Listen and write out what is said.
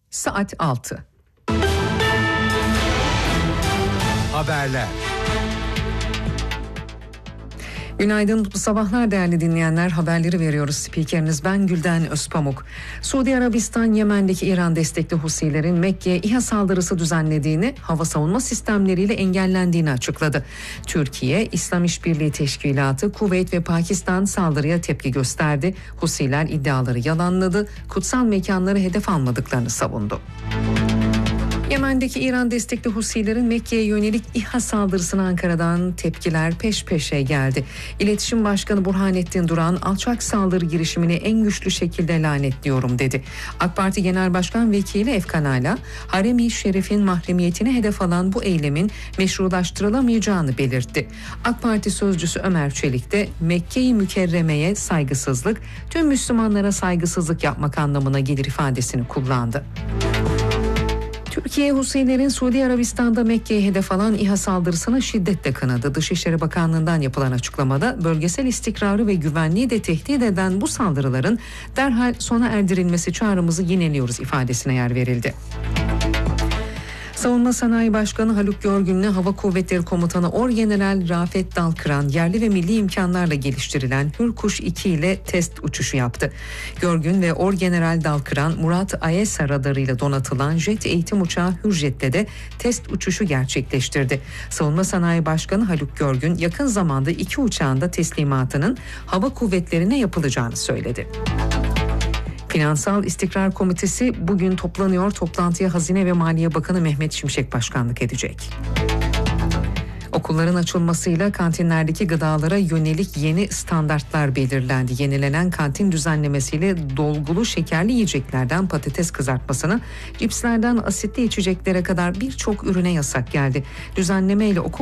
Saat 6. Haberler. Günaydın, mutlu sabahlar değerli dinleyenler. Haberleri veriyoruz. Spikeriniz ben Gülden Özpamuk. Suudi Arabistan, Yemen'deki İran destekli Husilerin Mekke'ye İHA saldırısı düzenlediğini, hava savunma sistemleriyle engellendiğini açıkladı. Türkiye, İslam İşbirliği Teşkilatı, Kuveyt ve Pakistan saldırıya tepki gösterdi. Husiler iddiaları yalanladı, kutsal mekanları hedef almadıklarını savundu. Yemen'deki İran destekli Husilerin Mekke'ye yönelik İHA saldırısına Ankara'dan tepkiler peş peşe geldi. İletişim Başkanı Burhanettin Duran, alçak saldırı girişimini en güçlü şekilde lanetliyorum dedi. AK Parti Genel Başkan Vekili Efkan Ala, Harem-i Şerif'in mahremiyetini hedef alan bu eylemin meşrulaştırılamayacağını belirtti. AK Parti sözcüsü Ömer Çelik de Mekke-i Mükerreme'ye saygısızlık, tüm Müslümanlara saygısızlık yapmak anlamına gelir ifadesini kullandı. Türkiye, Husilerin Suudi Arabistan'da Mekke'ye hedef alan İHA saldırısını şiddetle kınadı. Dışişleri Bakanlığı'ndan yapılan açıklamada bölgesel istikrarı ve güvenliği de tehdit eden bu saldırıların derhal sona erdirilmesi çağrımızı yineliyoruz ifadesine yer verildi. Savunma Sanayi Başkanı Haluk Görgün'le Hava Kuvvetleri Komutanı Orgeneral Rafet Dalkıran yerli ve milli imkanlarla geliştirilen Hürkuş 2 ile test uçuşu yaptı. Görgün ve Orgeneral Dalkıran, Murat AESA radarıyla donatılan jet eğitim uçağı Hürjet'te de test uçuşu gerçekleştirdi. Savunma Sanayi Başkanı Haluk Görgün yakın zamanda 2 uçağın da teslimatının Hava Kuvvetleri'ne yapılacağını söyledi. Finansal İstikrar Komitesi bugün toplanıyor. Toplantıya Hazine ve Maliye Bakanı Mehmet Şimşek başkanlık edecek. Okulların açılmasıyla kantinlerdeki gıdalara yönelik yeni standartlar belirlendi. Yenilenen kantin düzenlemesiyle dolgulu şekerli yiyeceklerden patates kızartmasına, cipslerden asitli içeceklere kadar birçok ürüne yasak geldi. Düzenlemeyle okul